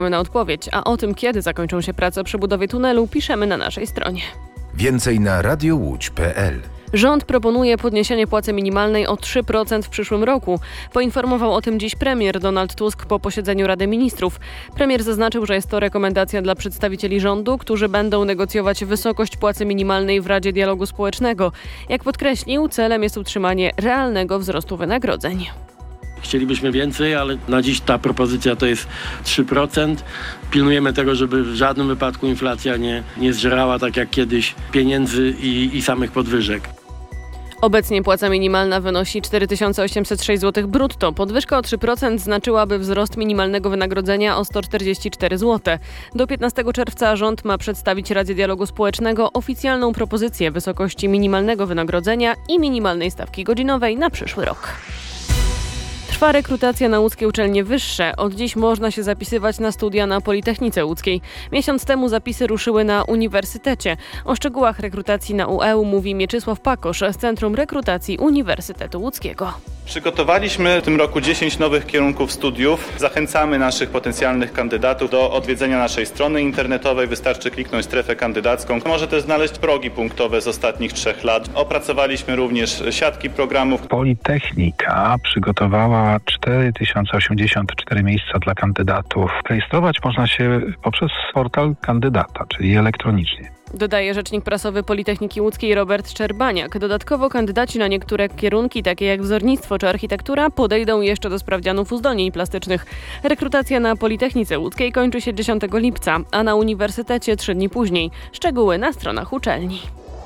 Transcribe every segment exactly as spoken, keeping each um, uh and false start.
Na odpowiedź, a o tym, kiedy zakończą się prace przy budowie tunelu, piszemy na naszej stronie. Więcej na radio łódź kropka pe el. Rząd proponuje podniesienie płacy minimalnej o trzy procent w przyszłym roku. Poinformował o tym dziś premier Donald Tusk po posiedzeniu Rady Ministrów. Premier zaznaczył, że jest to rekomendacja dla przedstawicieli rządu, którzy będą negocjować wysokość płacy minimalnej w Radzie Dialogu Społecznego. Jak podkreślił, celem jest utrzymanie realnego wzrostu wynagrodzeń. Chcielibyśmy więcej, ale na dziś ta propozycja to jest trzy procent. Pilnujemy tego, żeby w żadnym wypadku inflacja nie, nie zżerała tak jak kiedyś pieniędzy i, i samych podwyżek. Obecnie płaca minimalna wynosi cztery tysiące osiemset sześć złotych brutto. Podwyżka o trzy procent znaczyłaby wzrost minimalnego wynagrodzenia o sto czterdzieści cztery złote. Do piętnastego czerwca rząd ma przedstawić Radzie Dialogu Społecznego oficjalną propozycję wysokości minimalnego wynagrodzenia i minimalnej stawki godzinowej na przyszły rok. Trwa rekrutacja na łódzkie uczelnie wyższe. Od dziś można się zapisywać na studia na Politechnice Łódzkiej. Miesiąc temu zapisy ruszyły na Uniwersytecie. O szczegółach rekrutacji na U E U mówi Mieczysław Pakosz z Centrum Rekrutacji Uniwersytetu Łódzkiego. Przygotowaliśmy w tym roku dziesięć nowych kierunków studiów. Zachęcamy naszych potencjalnych kandydatów do odwiedzenia naszej strony internetowej. Wystarczy kliknąć strefę kandydacką. Może też znaleźć progi punktowe z ostatnich trzech lat. Opracowaliśmy również siatki programów. Politechnika przygotowała cztery tysiące osiemdziesiąt cztery miejsca dla kandydatów. Rejestrować można się poprzez portal kandydata, czyli elektronicznie. Dodaje rzecznik prasowy Politechniki Łódzkiej Robert Szczerbaniak. Dodatkowo kandydaci na niektóre kierunki, takie jak wzornictwo czy architektura, podejdą jeszcze do sprawdzianów uzdolnień plastycznych. Rekrutacja na Politechnice Łódzkiej kończy się dziesiątego lipca, a na Uniwersytecie trzy dni później. Szczegóły na stronach uczelni.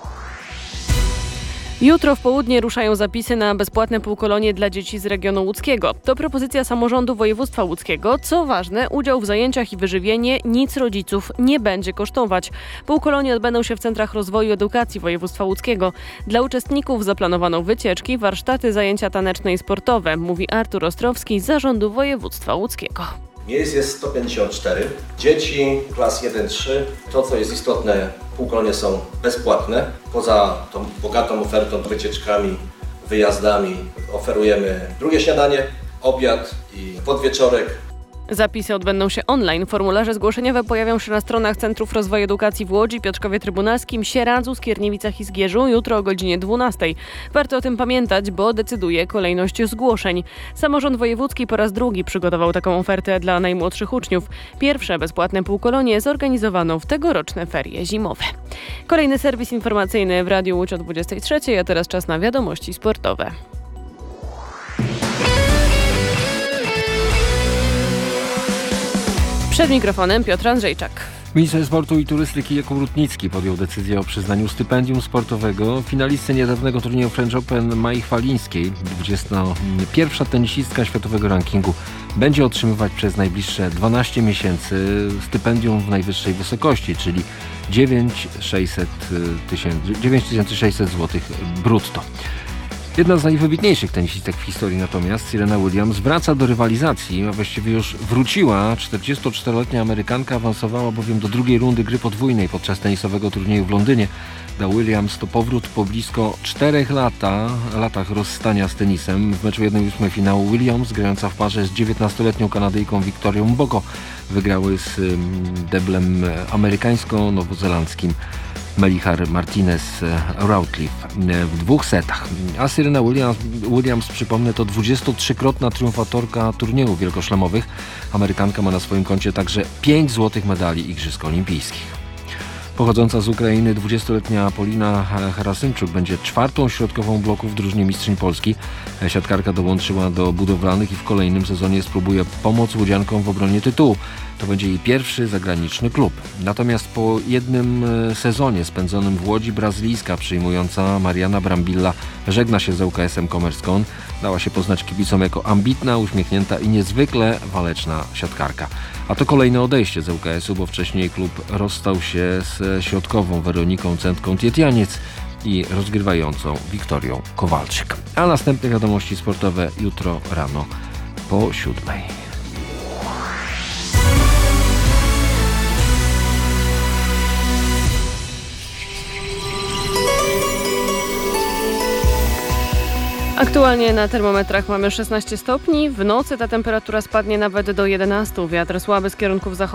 Jutro w południe ruszają zapisy na bezpłatne półkolonie dla dzieci z regionu łódzkiego. To propozycja samorządu województwa łódzkiego. Co ważne, udział w zajęciach i wyżywienie nic rodziców nie będzie kosztować. Półkolonie odbędą się w centrach rozwoju edukacji województwa łódzkiego. Dla uczestników zaplanowano wycieczki, warsztaty, zajęcia taneczne i sportowe, mówi Artur Ostrowski z Zarządu Województwa Łódzkiego. Miejsc jest sto pięćdziesiąt cztery. Dzieci klas jeden trzy. To, co jest istotne, półkolonie są bezpłatne. Poza tą bogatą ofertą, wycieczkami, wyjazdami oferujemy drugie śniadanie, obiad i podwieczorek. Zapisy odbędą się online. Formularze zgłoszeniowe pojawią się na stronach Centrów Rozwoju Edukacji w Łodzi, Piotrkowie Trybunalskim, Sieradzu, Skierniewicach i Zgierzu jutro o godzinie dwunastej. Warto o tym pamiętać, bo decyduje kolejność zgłoszeń. Samorząd wojewódzki po raz drugi przygotował taką ofertę dla najmłodszych uczniów. Pierwsze bezpłatne półkolonie zorganizowano w tegoroczne ferie zimowe. Kolejny serwis informacyjny w Radiu Łódź o dwudziestej trzeciej, a teraz czas na wiadomości sportowe. Przed mikrofonem Piotr Andrzejczak. Minister Sportu i Turystyki Jakub Rutnicki podjął decyzję o przyznaniu stypendium sportowego finalistce niedawnego turnieju French Open Mai Chwalińskiej. dwudziesta pierwsza tenisistka światowego rankingu będzie otrzymywać przez najbliższe dwanaście miesięcy stypendium w najwyższej wysokości, czyli dziewięć tysięcy sześćset złotych brutto. Jedna z najwybitniejszych tenisistek w historii natomiast, Serena Williams, wraca do rywalizacji, a właściwie już wróciła. czterdziestoczteroletnia Amerykanka awansowała bowiem do drugiej rundy gry podwójnej podczas tenisowego turnieju w Londynie. Dla Williams to powrót po blisko czterech lata, latach rozstania z tenisem. W meczu jednej ósmej finału Williams, grająca w parze z dziewiętnastoletnią Kanadyjką Victorią Mboko, wygrały z deblem amerykańsko-nowozelandzkim Melihar Martinez Routliffe w dwóch setach. A Serena Williams, Williams, przypomnę, to dwudziestotrzykrotna triumfatorka turniejów wielkoszlemowych. Amerykanka ma na swoim koncie także pięć złotych medali Igrzysk Olimpijskich. Pochodząca z Ukrainy dwudziestoletnia Polina Harasymczuk będzie czwartą środkową bloku w drużynie mistrzyń Polski. Siatkarka dołączyła do budowlanych i w kolejnym sezonie spróbuje pomóc łodziankom w obronie tytułu. To będzie jej pierwszy zagraniczny klub. Natomiast po jednym sezonie spędzonym w Łodzi brazylijska przyjmująca Mariana Brambilla żegna się z U K S-em Commerzone. Dała się poznać kibicom jako ambitna, uśmiechnięta i niezwykle waleczna siatkarka. A to kolejne odejście z U K S-u, bo wcześniej klub rozstał się z środkową Weroniką Cętką-Tietjaniec i rozgrywającą Wiktorią Kowalczyk. A następne wiadomości sportowe jutro rano po siódmej. Aktualnie na termometrach mamy szesnaście stopni. W nocy ta temperatura spadnie nawet do jedenastu. Wiatr słaby z kierunków zachodnich.